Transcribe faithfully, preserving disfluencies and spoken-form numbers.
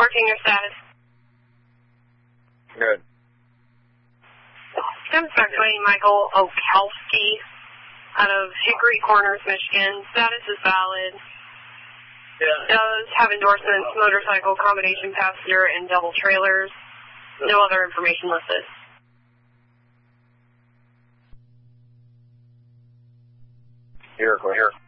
fourteen, your status. Good. Comes back to Michael Okalski out of Hickory Corners, Michigan. Status is valid. Yeah. Does have endorsements, motorcycle, combination passenger, and double trailers. No other information listed. Here, go here.